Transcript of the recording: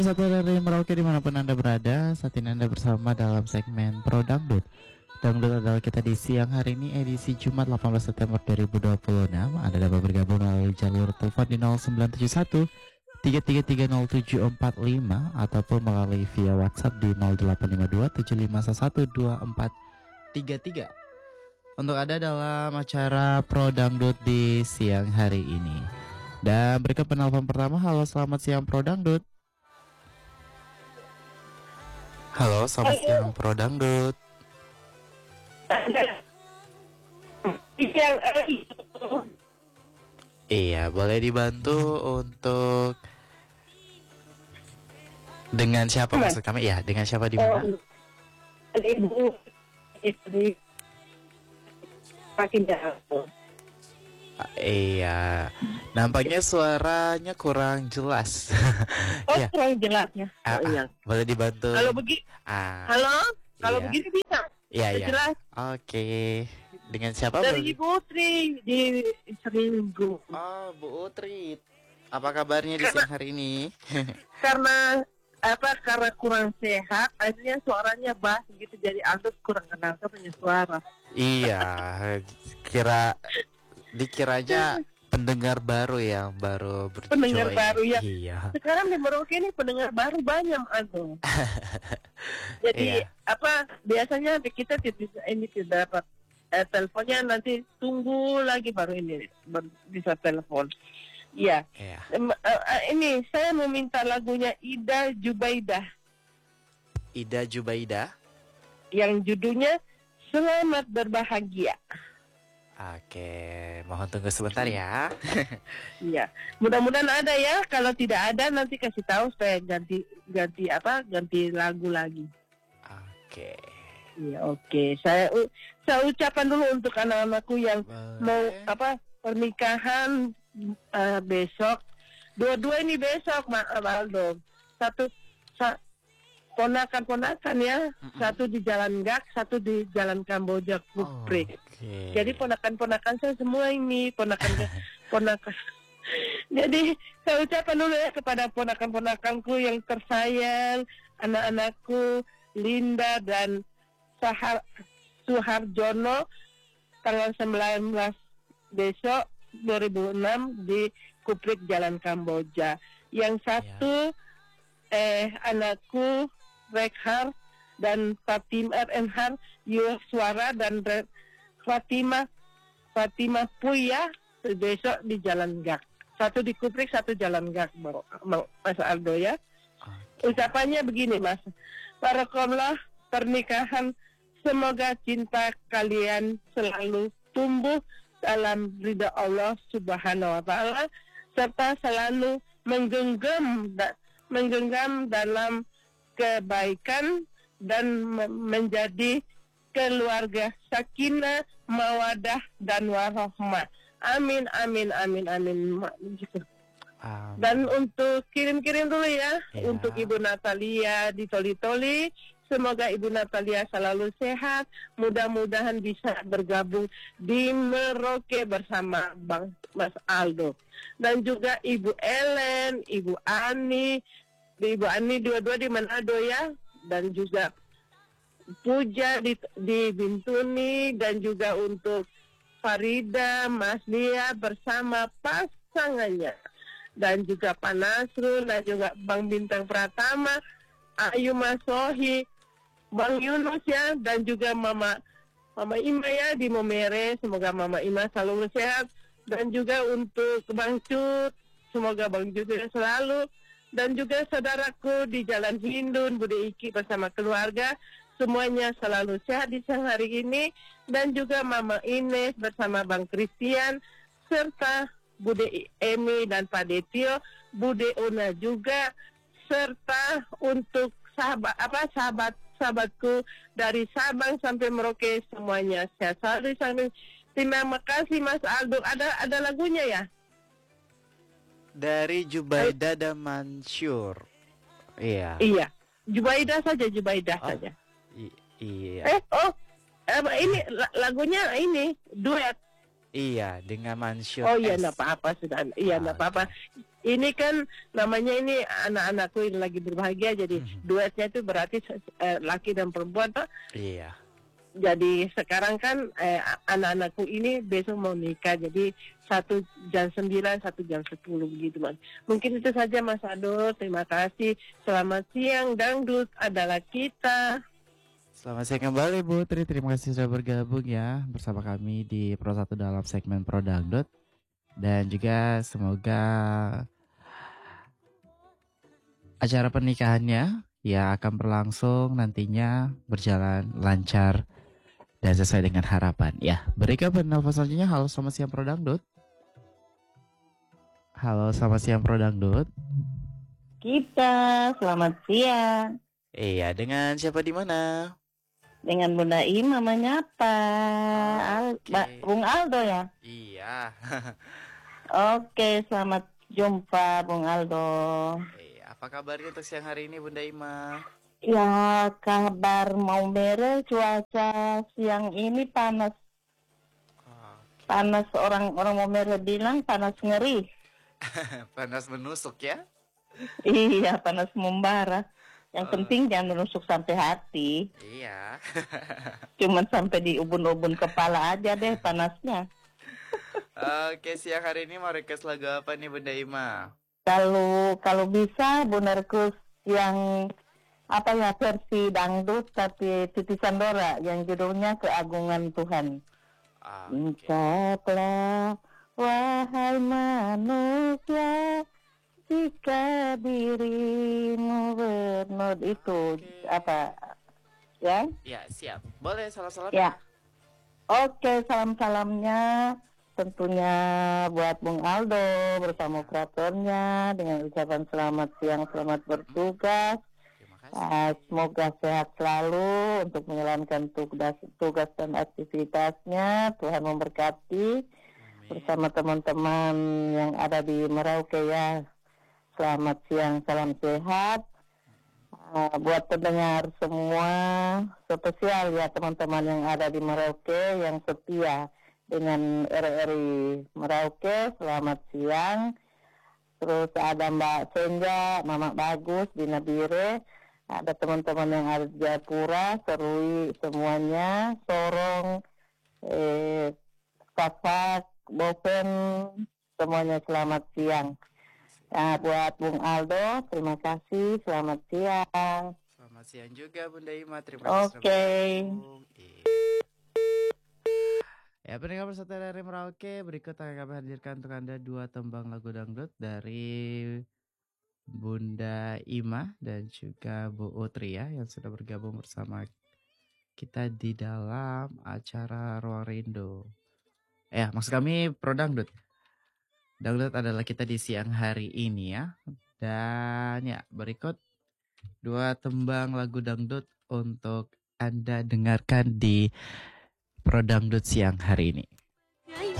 Satu dari Merauke dimanapun Anda berada. Saat ini Anda bersama dalam segmen Pro Dangdut. Dangdut adalah kita di siang hari ini, edisi Jumat 18 September 2026. Anda dapat bergabung melalui jalur telepon di 0971 3330745 ataupun melalui via WhatsApp di 0852 75112433 untuk ada dalam acara Pro Dangdut di siang hari ini. Dan berikut penelpon pertama. Halo, selamat siang Pro Dangdut. Halo, selamat siang Pro Dangdut. Iya, boleh dibantu untuk dengan siapa maksud kami? Ya, dengan siapa di mana? Ibu istri makin jauh. Iya, nampaknya suaranya kurang jelas. Ya. Kurang jelasnya. Iya. Boleh dibantu? Kalau begini, halo, kalau iya. begini bisa. Iya. Jelas. Oke. Dengan siapa? Dari Ibu Utri di Seringgu. Oh, Bu Utri. Apa kabarnya di siang hari ini? Karena kurang sehat, akhirnya suaranya bass gitu, jadi Aldo kurang kenal punya suara. Iya, dikiranya pendengar baru yang baru berjoin. Pendengar baru ya. Iya. Sekarang di Merauke ini pendengar baru banyak Aldo. Jadi biasanya kita tidak dapat teleponnya, nanti tunggu lagi baru ini bisa telepon. Iya. Ini saya meminta lagunya Ida Jubaidah. Ida Jubaidah. Yang judulnya Selamat Berbahagia. Oke, mohon tunggu sebentar ya. Iya, mudah-mudahan ada ya. Kalau tidak ada nanti kasih tahu supaya ganti lagu lagi. Oke. Iya, oke. Saya ucapkan dulu untuk anak-anakku yang mau pernikahan besok. Dua-dua ini besok, Aldo. Ponakan ya, satu di Jalan Gak, satu di Jalan Kamboja Kuprik. Okay. Jadi ponakan-ponakan saya semua ini ponakan. Jadi saya ucapkan dulu ya kepada ponakan-ponakanku yang tersayang, anak-anakku Linda dan Suharjono, tanggal 19 besok 2006 di Kuprik Jalan Kamboja. Yang satu anakku Rekhar dan Fatimah Enhar Yuswara dan Fatimah Puya besok di Jalan Gak. Satu di Kuprik, satu Jalan Gak, Mas Aldo ya. Ucapannya begini, Mas. Barakallah pernikahan, semoga cinta kalian selalu tumbuh dalam ridha Allah Subhanahu wa taala serta selalu menggenggam dalam kebaikan dan menjadi keluarga sakinah, mawadah dan warahmah. Amin. Dan untuk kirim dulu ya. Untuk Ibu Natalia di Toli-Toli, semoga Ibu Natalia selalu sehat. Mudah-mudahan bisa bergabung di Merauke bersama Bang Mas Aldo. Dan juga Ibu Ellen, Ibu Ani dua-dua di Manado ya. Dan juga Puja di Bintuni, dan juga untuk Farida, Mas Lia bersama pasangannya. Dan juga Pak Nasrul, dan juga Bang Bintang Pratama, Ayu Masohi, Bang Yunus ya, dan juga Mama Ima ya di Momere, semoga Mama Ima selalu sehat. Dan juga untuk Bang Cut, semoga Bang Cut selalu. Dan juga saudaraku di Jalan Hindun, Bude Iki bersama keluarga, semuanya selalu sehat di siang hari ini. Dan juga Mama Ines bersama Bang Christian, serta Bude Emi dan Pak Detio, Bude Una juga, serta untuk sahabatku dari Sabang sampai Merauke, semuanya sehat selalu. Terima kasih Mas Aldo. Ada lagunya ya? Dari Jubaidah dan Mansur. Iya. Jubaidah saja. Iya. Ini lagunya ini duet. Iya, dengan Mansur. Oh iya, enggak apa-apa sudah. Iya, enggak apa-apa. Ini kan namanya ini anak-anakku yang lagi berbahagia, jadi duetnya itu berarti laki dan perempuan toh. Iya. Jadi sekarang kan anak-anakku ini besok mau nikah, jadi 1 jam 9, 1 jam 10 begitu Mas. Mungkin itu saja Mas Ado, terima kasih. Selamat siang, dangdut adalah kita. Selamat siang kembali Bu Tri, terima kasih sudah bergabung ya bersama kami di Pro 1 dalam segmen Pro Dangdut. Dan juga semoga acara pernikahannya ya akan berlangsung nantinya berjalan lancar dan sesuai dengan harapan ya. Berikut penelpon selanjutnya. Halo, selamat siang Pro Dangdut. Halo, selamat siang Pro Dangdut. Kita, selamat siang. Iya, dengan siapa di mana? Dengan Bunda Ima menyapa. Oke. Bung Aldo ya? Iya. Oke, selamat jumpa Bung Aldo. Iya, apa kabarnya untuk siang hari ini Bunda Ima? Ya, kabar mau merah, cuaca siang ini panas. Oke. Panas, orang mau merah bilang panas ngeri. Panas menusuk ya? Iya, panas membara. Yang penting jangan menusuk sampai hati. Iya. Cuman sampai di ubun-ubun kepala aja deh panasnya. Oke, siang hari ini mau request lagu apa nih Bunda Ima? Kalau bisa Bunarkus yang apa ya, versi dangdut tapi titisan Dora yang judulnya Keagungan Tuhan. Ucaplah wahai manusia, jika dirimu benar itu apa ya? Ya, siap. Boleh salam-salam? Ya. Oke, salam-salamnya tentunya buat Bung Aldo bersama operatornya dengan ucapan selamat siang, selamat bertugas. Terima kasih. Semoga sehat selalu untuk menjalankan tugas dan aktivitasnya. Tuhan memberkati. Amin. Bersama teman-teman yang ada di Merauke ya. Selamat siang, salam sehat. Buat pendengar semua, spesial ya teman-teman yang ada di Merauke yang setia dengan RRI Merauke, selamat siang. Terus ada Mbak Senja, Mama Bagus, Dina Bire, ada teman-teman yang ada di Jayapura, Serui semuanya, Sorong, Kafak, Boven, semuanya selamat siang. Nah, buat Bung Aldo, terima kasih, selamat siang. Selamat siang juga Bunda Ima, terima kasih. Oke. Ya, pendengar peserta dari Merauke, berikut akan kami hadirkan untuk Anda 2 tembang lagu dangdut dari Bunda Ima dan juga Bu Utri ya, yang sudah bergabung bersama kita di dalam acara Ruang Rindu. Ya, maksud kami Pro Dangdut. Dangdut adalah kita di siang hari ini ya. Dan ya, berikut 2 tembang lagu dangdut untuk Anda dengarkan di Pro Dangdut siang hari ini.